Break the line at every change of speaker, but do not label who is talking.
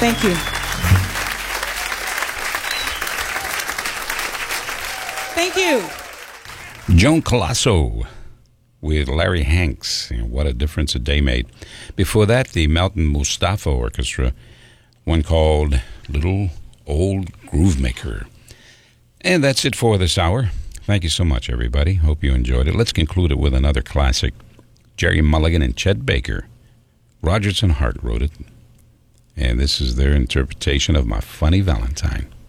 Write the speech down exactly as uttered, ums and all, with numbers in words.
Thank you. Thank you.
Joan Colasso with Larry Hanks. You know, what a difference a day made. Before that, the Mountain Mustafa Orchestra, one called Little Old Groove Maker. And that's it for this hour. Thank you so much, everybody. Hope you enjoyed it. Let's conclude it with another classic. Jerry Mulligan and Chet Baker. Rodgers and Hart wrote it. And this is their interpretation of My Funny Valentine.